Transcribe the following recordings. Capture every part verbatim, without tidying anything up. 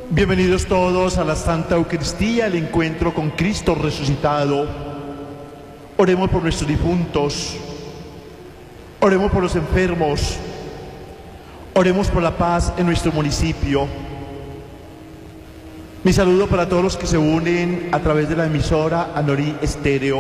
Bienvenidos todos a la Santa Eucaristía, el encuentro con Cristo resucitado. Oremos por nuestros difuntos, oremos por los enfermos, oremos por la paz en nuestro municipio. Mi saludo para todos los que se unen a través de la emisora Anorí Estéreo.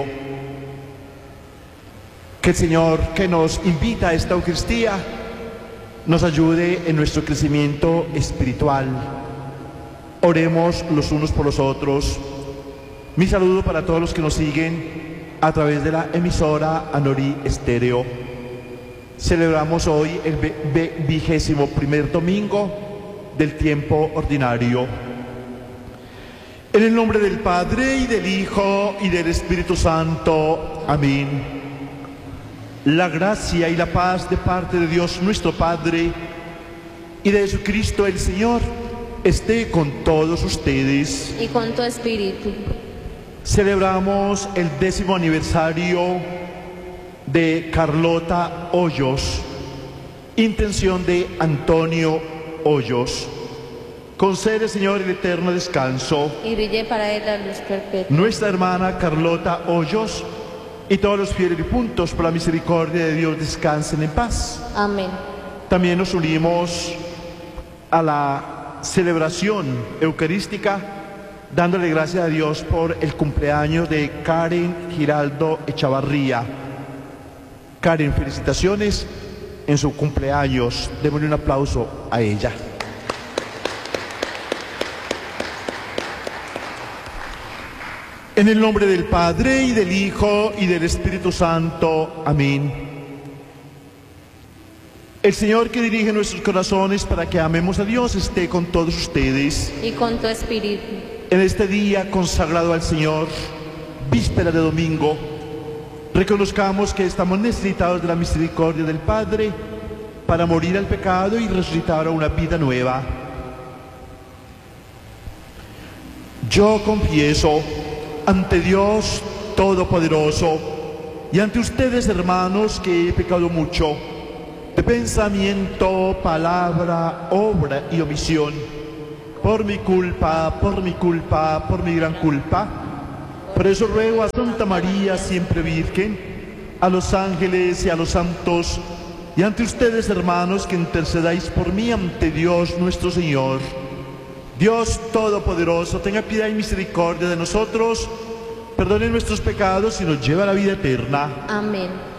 Que el Señor, que nos invita a esta Eucaristía, nos ayude en nuestro crecimiento espiritual. Oremos los unos por los otros. Mi saludo para todos los que nos siguen a través de la emisora Anorí Estéreo. Celebramos hoy el vigésimo primer domingo del tiempo ordinario. En el nombre del Padre, y del Hijo, y del Espíritu Santo. Amén. La gracia y la paz de parte de Dios nuestro Padre y de Jesucristo el Señor esté con todos ustedes. Y con tu espíritu. Celebramos el décimo aniversario de Carlota Hoyos, intención de Antonio Hoyos. Concede, Señor, el eterno descanso. Y brille para él la luz perpetua. Nuestra hermana Carlota Hoyos y todos los fieles difuntos, por la misericordia de Dios, descansen en paz. Amén. También nos unimos a la celebración eucarística, dándole gracias a Dios por el cumpleaños de Karen Giraldo Echavarría. Karen, felicitaciones en su cumpleaños. Démosle un aplauso a ella. En el nombre del Padre, y del Hijo, y del Espíritu Santo. Amén. El Señor, que dirige nuestros corazones para que amemos a Dios, esté con todos ustedes. Y con tu espíritu. En este día consagrado al Señor, víspera de domingo, reconozcamos que estamos necesitados de la misericordia del Padre para morir al pecado y resucitar a una vida nueva. Yo confieso ante Dios Todopoderoso y ante ustedes, hermanos, que he pecado mucho de pensamiento, palabra, obra y omisión, por mi culpa, por mi culpa, por mi gran culpa. Por eso ruego a Santa María, siempre Virgen, a los ángeles y a los santos, y ante ustedes, hermanos, que intercedáis por mí ante Dios nuestro Señor. Dios Todopoderoso, tenga piedad y misericordia de nosotros, perdone nuestros pecados y nos lleve a la vida eterna. Amén.